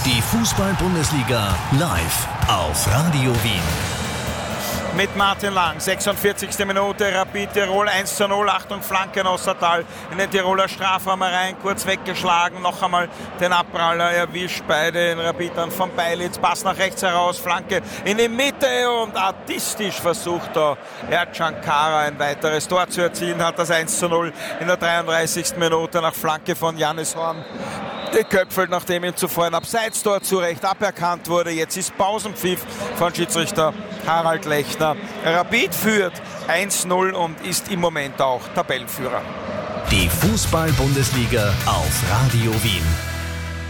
Die Fußball-Bundesliga live auf Radio Wien. Mit Martin Lang, 46. Minute, Rapid Tirol 1:0, Achtung, Flanke Nossertal in den Tiroler Strafraum rein, kurz weggeschlagen, noch einmal den Abpraller erwischt, beide in Rapidern von Beilitz, Pass nach rechts heraus, Flanke in die Mitte und artistisch versucht da Ercan Kara ein weiteres Tor zu erzielen, hat das 1:0 in der 33. Minute nach Flanke von Janis Horn geköpfelt, nachdem ihm zuvor ein Abseitstor zu Recht aberkannt wurde. Jetzt ist Pausenpfiff von Schiedsrichter Harald Lechner. Rapid führt 1:0 und ist im Moment auch Tabellenführer. Die Fußball-Bundesliga auf Radio Wien.